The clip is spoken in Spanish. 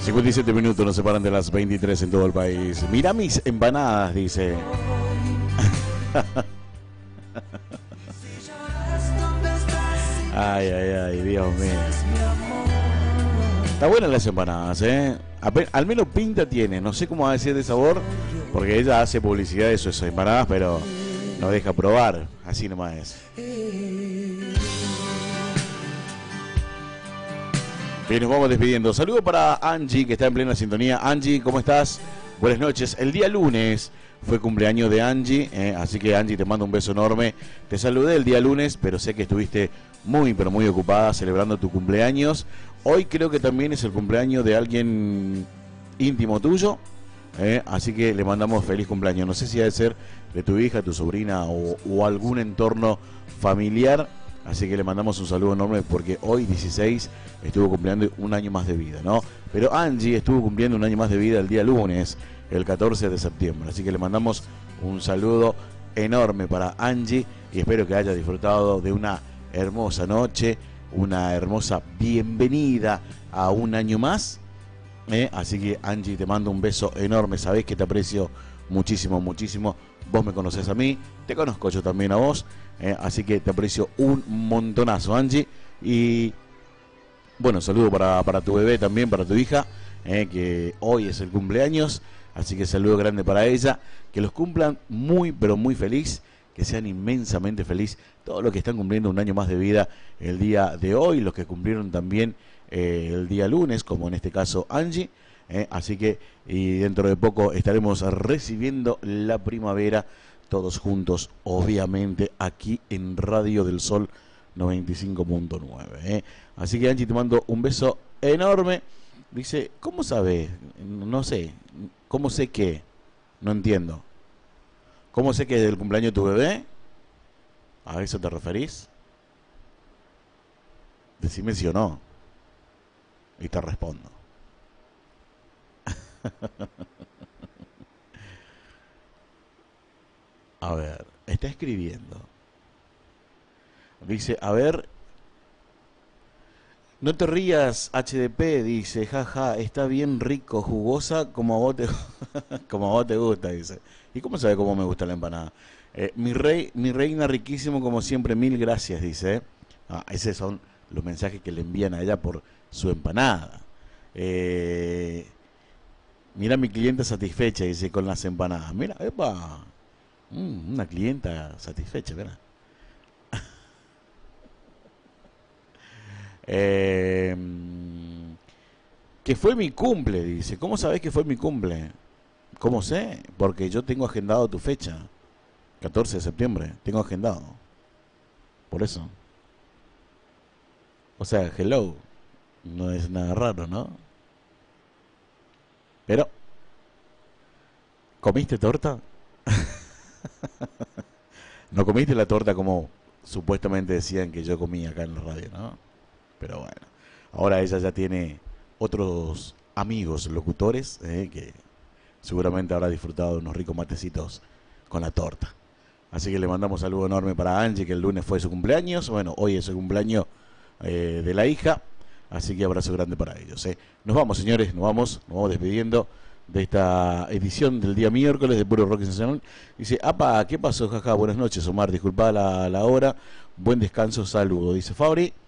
57 minutos nos separan de las 23 en todo el país. Mira mis empanadas, dice. Ay, ay, ay, Dios mío. Está buena las empanadas, ¿eh? Al menos pinta tiene. No sé cómo va a decir de sabor, porque ella hace publicidad de sus empanadas, pero no deja probar. Así nomás es. Bien, nos vamos despidiendo. Saludo para Angie, que está en plena sintonía. Angie, ¿cómo estás? Buenas noches. El día lunes fue cumpleaños de Angie, así que Angie, te mando un beso enorme. Te saludé el día lunes, pero sé que estuviste muy, pero muy ocupada celebrando tu cumpleaños. Hoy creo que también es el cumpleaños de alguien íntimo tuyo, así que le mandamos feliz cumpleaños. No sé si ha de ser de tu hija, tu sobrina o algún entorno familiar. Así que le mandamos un saludo enorme porque hoy 16 estuvo cumpliendo un año más de vida, ¿no? Pero Angie estuvo cumpliendo un año más de vida el día lunes, el 14 de septiembre. Así que le mandamos un saludo enorme para Angie y espero que haya disfrutado de una hermosa noche, una hermosa bienvenida a un año más. Así que Angie, te mando un beso enorme, sabés que te aprecio muchísimo, muchísimo. Vos me conocés a mí, te conozco yo también a vos, así que te aprecio un montonazo, Angie. Y bueno, saludo para tu bebé también, para tu hija, que hoy es el cumpleaños, así que saludo grande para ella, que los cumplan muy, pero muy feliz, que sean inmensamente feliz todos los que están cumpliendo un año más de vida el día de hoy, los que cumplieron también el día lunes, como en este caso Angie. Así que y dentro de poco estaremos recibiendo la primavera todos juntos, obviamente aquí en Radio del Sol 95.9. Así que Angie, te mando un beso enorme. Dice, ¿cómo sabes? No sé, ¿cómo sé qué? No entiendo. ¿Cómo sé que es del cumpleaños de tu bebé? ¿A eso te referís? Decime sí o no y te respondo. A ver, está escribiendo. Dice, a ver, no te rías, HDP, dice, jaja, está bien rico, jugosa, como a vos te, como a vos te gusta, dice. ¿Y cómo sabe cómo me gusta la empanada? Mi reina, riquísimo como siempre, mil gracias, dice. Esos son los mensajes que le envían a ella por su empanada. Mira mi clienta satisfecha, dice, con las empanadas. Mira, epa, una clienta satisfecha, ¿verdad? Que fue mi cumple, dice. ¿Cómo sabés que fue mi cumple? ¿Cómo sé? Porque yo tengo agendado tu fecha. 14 de septiembre, tengo agendado. Por eso. O sea, hello. No es nada raro, ¿no? Pero, ¿comiste torta? No comiste la torta como supuestamente decían que yo comía acá en la radio, ¿no? Pero bueno, ahora ella ya tiene otros amigos locutores que seguramente habrá disfrutado de unos ricos matecitos con la torta. Así que le mandamos un saludo enorme para Angie, que el lunes fue su cumpleaños. Bueno, hoy es el cumpleaños de la hija. Así que abrazo grande para ellos. Nos vamos, señores, nos vamos despidiendo de esta edición del día miércoles de Puro Rock Sensacional. Dice, apa, ¿qué pasó? Jaja, buenas noches, Omar, disculpa la hora. Buen descanso, saludo, dice Fabri.